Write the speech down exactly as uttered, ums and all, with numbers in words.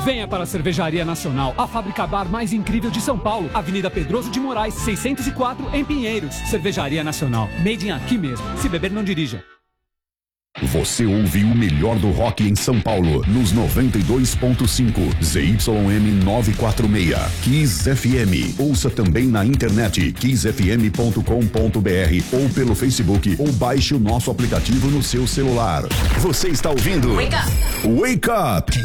Venha para a Cervejaria Nacional, a fábrica bar mais incrível de São Paulo. Avenida Pedroso de Moraes, seiscentos e quatro, em Pinheiros. Cervejaria Nacional. Made in aqui mesmo. Se beber, não dirija. Você ouviu o melhor do rock em São Paulo, nos noventa e dois ponto cinco, Z Y M novecentos e quarenta e seis, Kiss F M. Ouça também na internet, kiss f m ponto com ponto b r ou pelo Facebook, ou baixe o nosso aplicativo no seu celular. Você está ouvindo? Wake Up! Wake Up!